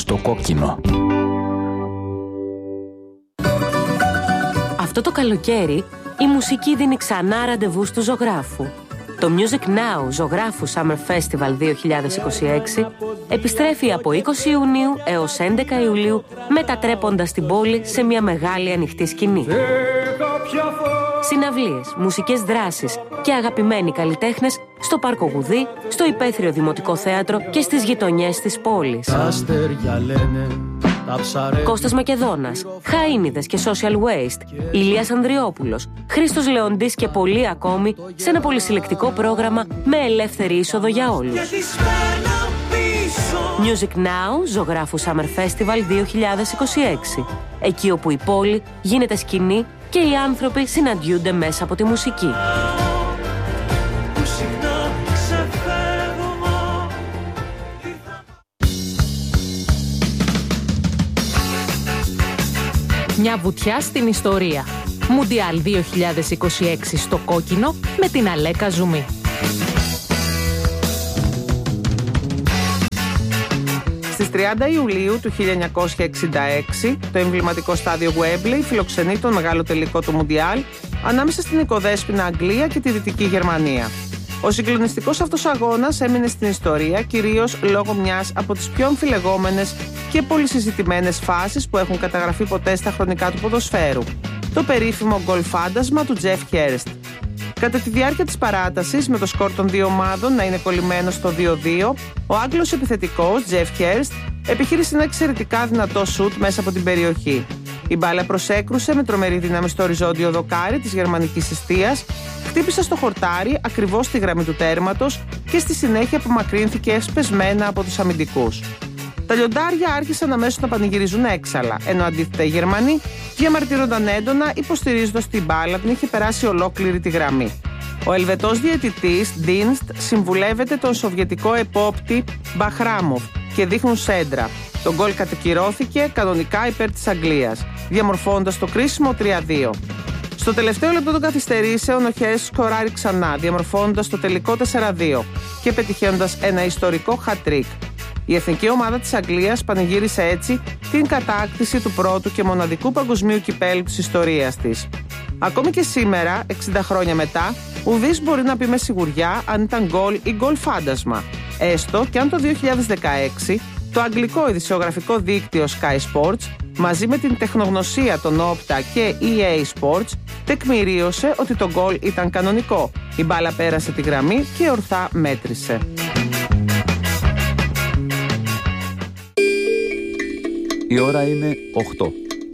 στο κόκκινο. Αυτό το καλοκαίρι η μουσική δίνει ξανά ραντεβού στου ζωγράφου. Το Music Now Ζωγράφου Summer Festival 2026 επιστρέφει από 20 Ιουνίου έως 11 Ιουλίου, μετατρέποντας την πόλη σε μια μεγάλη ανοιχτή σκηνή. Συναυλίες, μουσικές δράσεις και αγαπημένοι καλλιτέχνες στο Πάρκο Γουδί, στο Υπαίθριο Δημοτικό Θέατρο και στις γειτονιές της πόλης. Κώστας Μακεδόνας, Χαΐνιδες και Social Waste, Ηλίας Ανδριόπουλος, Χρήστος Λεοντής και πολλοί ακόμη σε ένα πολυσυλλεκτικό πρόγραμμα με ελεύθερη είσοδο για όλους. Music Now Ζωγράφου Summer Festival 2026. Εκεί όπου η πόλη γίνεται σκηνή και οι άνθρωποι συναντιούνται μέσα από τη μουσική. Μια βουτιά στην ιστορία. Μουντιάλ 2026 στο κόκκινο με την Αλέκα Ζουμί. Στις 30 Ιουλίου του 1966, το εμβληματικό στάδιο Wembley φιλοξενεί τον μεγάλο τελικό του Μουντιάλ ανάμεσα στην οικοδέσποινα Αγγλία και τη Δυτική Γερμανία. Ο συγκλονιστικός αυτός αγώνας έμεινε στην ιστορία κυρίως λόγω μιας από τις πιο αμφιλεγόμενες και πολυσυζητημένες φάσεις που έχουν καταγραφεί ποτέ στα χρονικά του ποδοσφαίρου. Το περίφημο γκολ φάντασμα του Τζεφ Χέρστ. Κατά τη διάρκεια της παράτασης, με το σκορ των δύο ομάδων να είναι κολλημένο στο 2-2, ο Άγγλος επιθετικός Τζεφ Χέρστ επιχείρησε ένα εξαιρετικά δυνατό σουτ μέσα από την περιοχή. Η μπάλα προσέκρουσε με τρομερή δύναμη στο οριζόντιο δοκάρι της γερμανικής εστίας, χτύπησε στο χορτάρι ακριβώς στη γραμμή του τέρματος και στη συνέχεια απομακρύνθηκε σπεσμένα από τους αμυντικούς. Τα λιοντάρια άρχισαν αμέσως να πανηγυρίζουν έξαλα, ενώ αντίθετα οι Γερμανοί διαμαρτύρονταν έντονα, υποστηρίζοντας την μπάλα την είχε περάσει ολόκληρη τη γραμμή. Ο Ελβετός διαιτητής Dienst συμβουλεύεται τον σοβιετικό επόπτη Μπαχράμοφ και δείχνουν σέντρα. Το γκολ κατακυρώθηκε κανονικά υπέρ της Αγγλίας, διαμορφώνοντας το κρίσιμο 3-2. Στο τελευταίο λεπτό των καθυστερήσεων ο Χέρστ σκοράρει ξανά, διαμορφώνοντας το τελικό 4-2 και πετυχαίνοντας ένα ιστορικό hat-trick. Η εθνική ομάδα της Αγγλίας πανηγύρισε έτσι την κατάκτηση του πρώτου και μοναδικού παγκοσμίου κυπέλλου της ιστορίας της. Ακόμη και σήμερα, 60 χρόνια μετά, ουδής μπορεί να πει με σιγουριά αν ήταν γκολ ή γκολ φάντασμα. Έστω και αν το 2016 το αγγλικό ειδησιογραφικό δίκτυο Sky Sports μαζί με την τεχνογνωσία των Opta και EA Sports τεκμηρίωσε ότι το γκολ ήταν κανονικό. Η μπάλα πέρασε τη γραμμή και ορθά μέτρησε. Η ώρα είναι 8.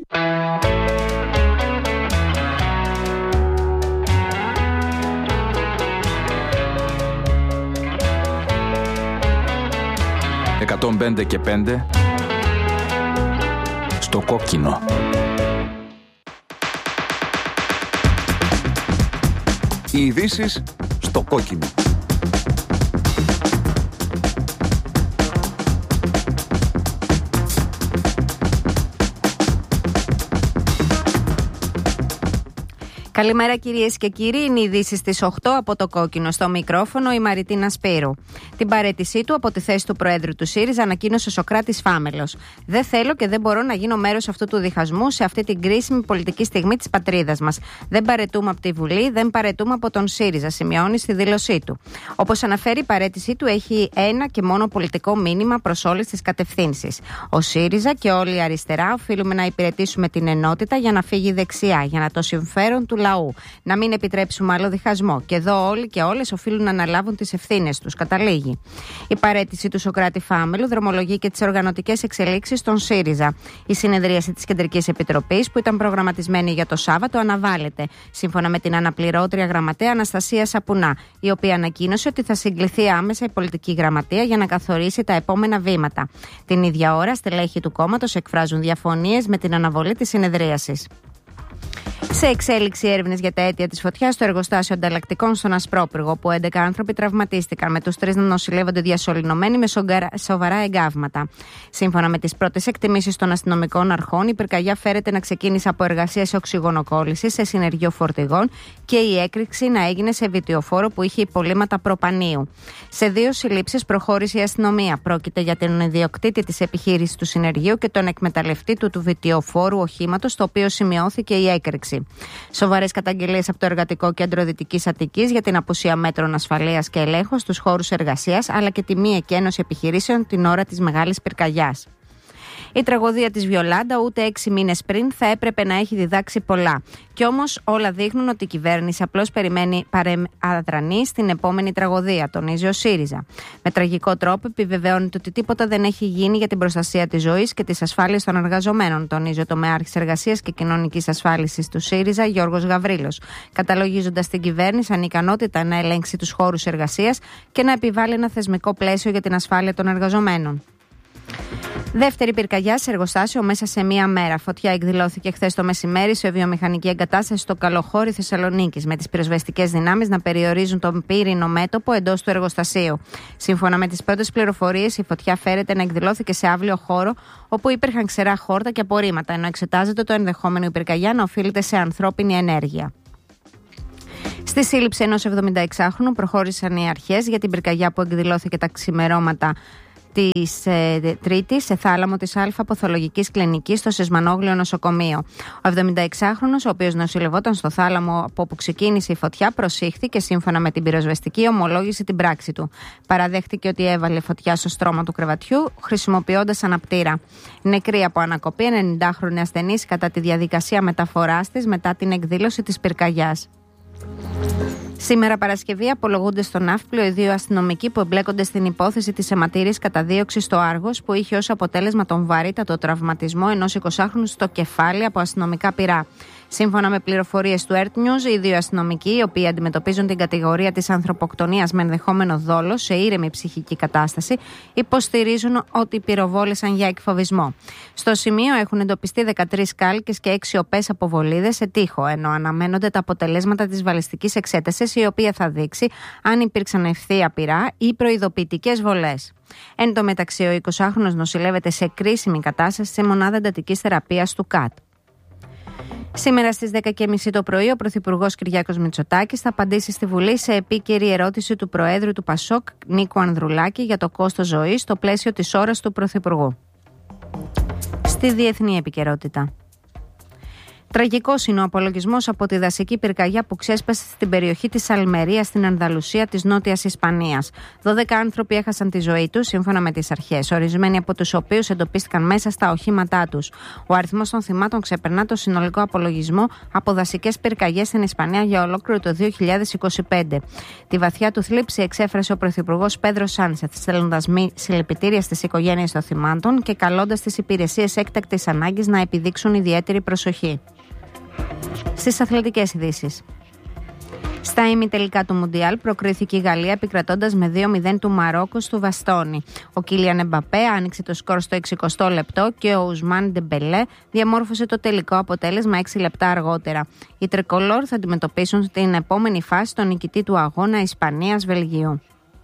«105 και 5» στο κόκκινο. Οι ειδήσεις στο κόκκινο. Καλημέρα κυρίες και κύριοι, είναι οι ειδήσεις στις 8 από το κόκκινο. Στο μικρόφωνο η Μαριτίνα Σπύρου. Την παραίτησή του από τη θέση του Προέδρου του ΣΥΡΙΖΑ ανακοίνωσε ο Σωκράτης Φάμελος. Δεν θέλω και δεν μπορώ να γίνω μέρος αυτού του διχασμού σε αυτή την κρίσιμη πολιτική στιγμή της πατρίδας μας. Δεν παραιτούμε από τη Βουλή, δεν παραιτούμε από τον ΣΥΡΙΖΑ, σημειώνει στη δήλωσή του. Όπως αναφέρει, η παραίτησή του έχει ένα και μόνο πολιτικό μήνυμα προς όλες τις κατευθύνσεις. Ο ΣΥΡΙΖΑ και όλη η αριστερά οφείλουμε να υπηρετήσουμε την ενότητα για να φύγει δεξιά, για να το συμφέρον του λαού. Να μην επιτρέψουμε άλλο διχασμό. Και εδώ όλοι και όλες οφείλουν να αναλάβουν τις ευθύνες τους. Καταλήγει. Η παραίτηση του Σωκράτη Φάμελου δρομολογεί και τις οργανωτικές εξελίξεις στον ΣΥΡΙΖΑ. Η συνεδρίαση της Κεντρικής Επιτροπής, που ήταν προγραμματισμένη για το Σάββατο, αναβάλλεται, σύμφωνα με την αναπληρώτρια γραμματέα Αναστασία Σαπουνά, η οποία ανακοίνωσε ότι θα συγκληθεί άμεσα η πολιτική γραμματεία για να καθορίσει τα επόμενα βήματα. Την ίδια ώρα, στελέχη του κόμματος εκφράζουν διαφωνίες με την αναβολή της συνεδρίασης. Σε εξέλιξη έρευνες για τα αίτια της φωτιάς στο εργοστάσιο ανταλλακτικών στον Ασπρόπυργο, όπου 11 άνθρωποι τραυματίστηκαν, με τους 3 να νοσηλεύονται διασωληνωμένοι με σοβαρά εγκάβματα. Σύμφωνα με τις πρώτες εκτιμήσεις των αστυνομικών αρχών, η πυρκαγιά φέρεται να ξεκίνησε από εργασίες οξυγονοκόλλησης σε συνεργείο φορτηγών και η έκρηξη να έγινε σε βιτιοφόρο που είχε υπολείμματα προπανίου. Σε 2 συλλήψεις προχώρησε η αστυνομία. Πρόκειται για τον ιδιοκτήτη της επιχείρησης του συνεργείου και τον εκμεταλλευτή του βιτιοφόρου οχήματος, στο οποίο σημειώθηκε η έκρηξη. Σοβαρές καταγγελίες από το Εργατικό Κέντρο Δυτικής Αττικής για την απουσία μέτρων ασφαλείας και ελέγχου στους χώρους εργασίας, αλλά και τη μη εκένωση επιχειρήσεων την ώρα της μεγάλης πυρκαγιάς. Η τραγωδία της Βιολάντα ούτε 6 μήνες πριν θα έπρεπε να έχει διδάξει πολλά. Κι όμως όλα δείχνουν ότι η κυβέρνηση απλώς περιμένει αδρανή στην επόμενη τραγωδία, τονίζει ο ΣΥΡΙΖΑ. Με τραγικό τρόπο επιβεβαιώνεται ότι τίποτα δεν έχει γίνει για την προστασία της ζωής και της ασφάλειας των εργαζομένων, τονίζει ο τομεάρχης εργασίας και κοινωνικής ασφάλισης του ΣΥΡΙΖΑ, Γιώργος Γαβρίλος, καταλογίζοντας την κυβέρνηση ανικανότητα να ελέγξει τους χώρους εργασίας και να επιβάλλει ένα θεσμικό πλαίσιο για την ασφάλεια των εργαζομένων. Δεύτερη πυρκαγιά σε εργοστάσιο μέσα σε μία μέρα. Φωτιά εκδηλώθηκε χθες το μεσημέρι σε βιομηχανική εγκατάσταση στο Καλοχώρι Θεσσαλονίκης, με τις πυροσβεστικές δυνάμεις να περιορίζουν τον πύρινο μέτωπο εντός του εργοστασίου. Σύμφωνα με τις πρώτες πληροφορίες, η φωτιά φέρεται να εκδηλώθηκε σε αύλιο χώρο, όπου υπήρχαν ξερά χόρτα και απορρίμματα, ενώ εξετάζεται το ενδεχόμενο η πυρκαγιά να οφείλεται σε ανθρώπινη ενέργεια. Στη σύλληψη ενός 76χρονου προχώρησαν οι αρχές για την πυρκαγιά που εκδηλώθηκε τα ξημερώματα της Τρίτης σε θάλαμο της Αλφα-Ποθολογικής Κλινικής στο Σεσμανόγλιο νοσοκομείο. Ο 76χρονος, ο οποίος νοσηλευόταν στο θάλαμο από όπου ξεκίνησε η φωτιά, προσήχθηκε σύμφωνα με την πυροσβεστική, ομολόγησε την πράξη του. Παραδέχτηκε ότι έβαλε φωτιά στο στρώμα του κρεβατιού χρησιμοποιώντας αναπτήρα. Νεκρή από ανακοπή 90χρονη ασθενής κατά τη διαδικασία μεταφοράς της μετά την εκδήλωση της πυρκαγιάς. Σήμερα Παρασκευή απολογούνται στον Ναύπλιο οι 2 αστυνομικοί που εμπλέκονται στην υπόθεση της αιματήρης καταδίωξης στο Άργος, που είχε ως αποτέλεσμα τον βαρύτατο τραυματισμό ενός 20χρονου στο κεφάλι από αστυνομικά πυρά. Σύμφωνα με πληροφορίες του Earth News, οι 2 αστυνομικοί, οι οποίοι αντιμετωπίζουν την κατηγορία της ανθρωποκτονίας με ενδεχόμενο δόλο σε ήρεμη ψυχική κατάσταση, υποστηρίζουν ότι πυροβόλησαν για εκφοβισμό. Στο σημείο έχουν εντοπιστεί 13 κάλκες και 6 οπές από βολίδες σε τοίχο, ενώ αναμένονται τα αποτελέσματα της βαλιστικής εξέτασης, η οποία θα δείξει αν υπήρξαν ευθεία πυρά ή προειδοποιητικές βολές. Εν τω μεταξύ, ο 20χρονος νοσηλεύεται σε κρίσιμη κατάσταση σε μονάδα εντατικής θεραπείας του ΚΑΤ. Σήμερα στις 10:30 το πρωί, ο Πρωθυπουργός Κυριάκος Μητσοτάκης θα απαντήσει στη Βουλή σε επίκαιρη ερώτηση του Προέδρου του ΠΑΣΟΚ, Νίκου Ανδρουλάκη, για το κόστος ζωής στο πλαίσιο της ώρας του Πρωθυπουργού. Στη διεθνή επικαιρότητα. Τραγικός είναι ο απολογισμός από τη δασική πυρκαγιά που ξέσπασε στην περιοχή της Αλμερίας στην Ανδαλουσία της Νότιας Ισπανίας. 12 άνθρωποι έχασαν τη ζωή τους, σύμφωνα με τις αρχές, ορισμένοι από τους οποίους εντοπίστηκαν μέσα στα οχήματά τους. Ο αριθμός των θυμάτων ξεπερνά το συνολικό απολογισμό από δασικές πυρκαγιές στην Ισπανία για ολόκληρο το 2025. Τη βαθιά του θλίψη εξέφρασε ο Πρωθυπουργός Πέδρο Σάνσεθ, στέλνοντας συλληπιτήρια στις οικογένειες των θυμάτων και καλώντας τις υπηρεσίες έκτακτης ανάγκης να επιδείξουν ιδιαίτερη προσοχή. Στις αθλητικές ειδήσεις. Στα ημιτελικά του Μουντιάλ προκρίθηκε η Γαλλία επικρατώντας με 2-0 του Μαρόκο στο Βαστόνι. Ο Κίλιαν Εμπαπέ άνοιξε το σκορ στο 60ο λεπτό και ο Ουσμάν Ντεμπελέ διαμόρφωσε το τελικό αποτέλεσμα 6 λεπτά αργότερα. Οι τρικολόρ θα αντιμετωπίσουν στην επόμενη φάση τον νικητή του αγώνα Ισπανίας-Βελγίου.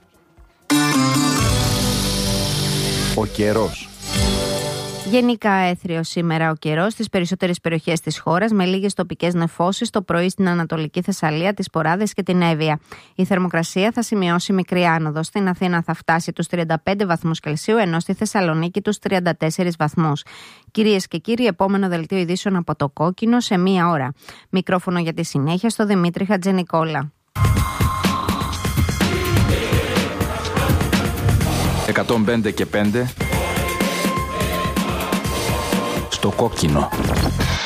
Ο καιρός. Γενικά έθριος σήμερα ο καιρός στις περισσότερες περιοχές της χώρας, με λίγες τοπικές νεφώσεις το πρωί στην Ανατολική Θεσσαλία, τις Ποράδες και την Εύβοια. Η θερμοκρασία θα σημειώσει μικρή άνοδο. Στην Αθήνα θα φτάσει τους 35 βαθμούς Κελσίου, ενώ στη Θεσσαλονίκη τους 34 βαθμούς. Κυρίες και κύριοι, επόμενο δελτίο ειδήσεων από το Κόκκινο σε 1 ώρα. Μικρόφωνο για τη συνέχεια στο Δημήτρη Χατζενικόλα. 105 και 5 στο Κόκκινο.